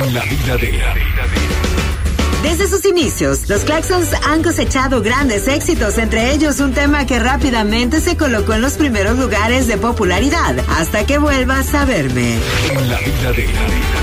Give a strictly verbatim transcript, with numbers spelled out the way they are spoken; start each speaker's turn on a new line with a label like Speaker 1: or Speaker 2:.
Speaker 1: En la vida de...
Speaker 2: Desde sus inicios, los Claxons han cosechado grandes éxitos, entre ellos un tema que rápidamente se colocó en los primeros lugares de popularidad, Hasta que vuelvas a verme.
Speaker 1: En la vida de...